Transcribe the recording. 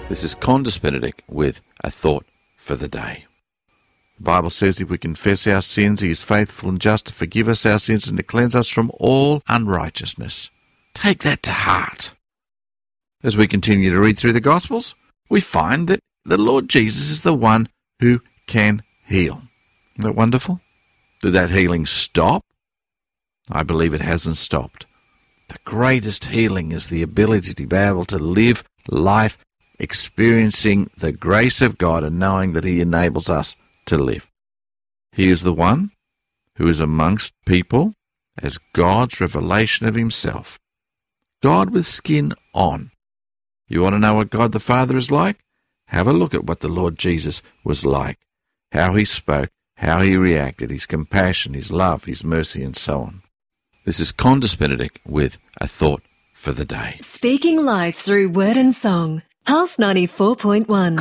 This is Qantas Benedict with a thought for the day. The Bible says if we confess our sins, He is faithful and just to forgive us our sins and to cleanse us from all unrighteousness. Take that to heart. As we continue to read through the Gospels, we find that the Lord Jesus is the one who can heal. Isn't that wonderful? Did that healing stop? I believe it hasn't stopped. The greatest healing is the ability to be able to live life experiencing the grace of God and knowing that He enables us to live. He is the one who is amongst people as God's revelation of Himself. God with skin on. You want to know what God the Father is like? Have a look at what the Lord Jesus was like, how He spoke, how He reacted, His compassion, His love, His mercy, and so on. This is Qantas Benedict with a thought for the day. Speaking life through word and song. Pulse 94.1.